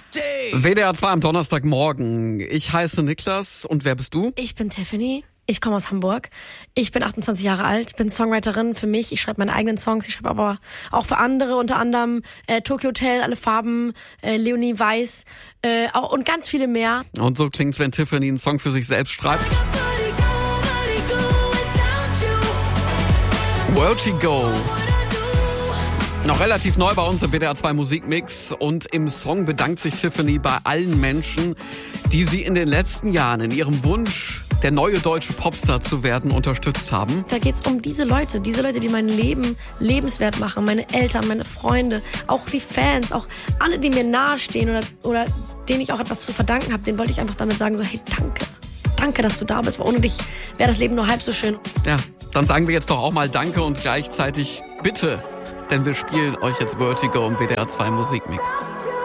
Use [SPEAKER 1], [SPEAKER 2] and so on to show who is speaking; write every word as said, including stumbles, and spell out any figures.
[SPEAKER 1] W D R zwei am Donnerstagmorgen. Ich heiße Niklas und wer bist du?
[SPEAKER 2] Ich bin Tiffany. Ich komme aus Hamburg. Ich bin achtundzwanzig Jahre alt, bin Songwriterin für mich. Ich schreibe meine eigenen Songs, ich schreibe aber auch für andere, unter anderem äh, Tokyo Hotel, Alle Farben, äh, Leonie Weiß äh, auch, und ganz viele mehr.
[SPEAKER 1] Und so klingt's, wenn Tiffany einen Song für sich selbst schreibt. Vertigo. Noch relativ neu bei uns im W D R zwei Musikmix und im Song bedankt sich Tiffany bei allen Menschen, die sie in den letzten Jahren in ihrem Wunsch, der neue deutsche Popstar zu werden, unterstützt haben.
[SPEAKER 2] Da geht's um diese Leute, diese Leute, die mein Leben lebenswert machen, meine Eltern, meine Freunde, auch die Fans, auch alle, die mir nahestehen oder, oder denen ich auch etwas zu verdanken habe, denen wollte ich einfach damit sagen, so hey, danke, danke, dass du da bist, weil ohne dich wäre das Leben nur halb so schön.
[SPEAKER 1] Ja, dann sagen wir jetzt doch auch mal Danke und gleichzeitig bitte, denn wir spielen euch jetzt Vertigo im W D R zwei Musikmix.